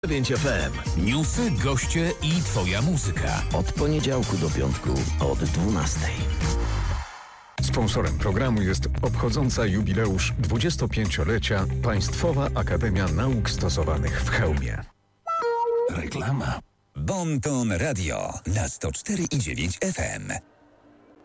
9 FM. Newsy, goście i twoja muzyka. Od poniedziałku do piątku od 12. Sponsorem programu jest obchodząca jubileusz 25-lecia Państwowa Akademia Nauk Stosowanych w Chełmie. Reklama. Bon Ton Radio na 104,9 FM.